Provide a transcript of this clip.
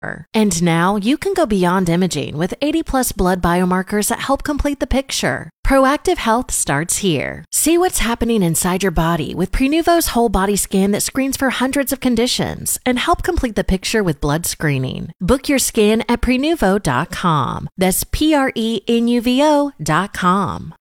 And now you can go beyond imaging with 80+ blood biomarkers that help complete the picture. Proactive Health starts here. See what's happening inside your body with Prenuvo's whole body scan that screens for hundreds of conditions and help complete the picture with blood screening. Book your scan at Prenuvo.com. That's Prenuvo.com.